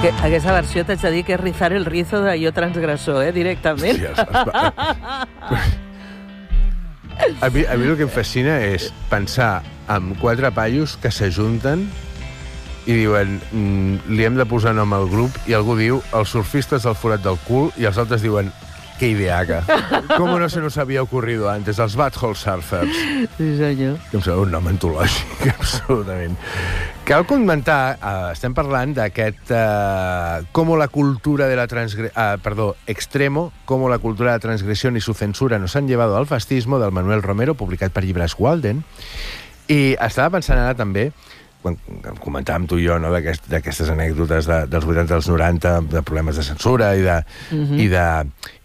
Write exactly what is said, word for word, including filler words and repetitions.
Aqu aquesta versió t'haig de dir que és rizar el rizo d'allò transgressor, eh, directament. Sí, es, es, a, mi, a mi el que em fascina és pensar en quatre paios que s'ajunten i diuen, mm, li hem de posar nom al grup, i algú diu els surfistes del forat del cul, i els altres diuen que ideaca. Com no se nos había ocurrido antes, els Butthole Surfers. Sí, senyor. Que em sembla un nom antològic, absolutament. Cal comentar, eh, estem parlant d'aquest eh, com la cultura de la transgre... Eh, perdó, extremo, com la cultura de la transgresión y su censura nos han llevado al fascismo, del Manuel Romero, publicat per Llibres Walden. I estava pensant ara també, quan comentàvem tu i jo, no, d'aquestes aquest, anècdotes de, dels vuitanta als noranta, de problemes de censura i de, uh-huh. i de,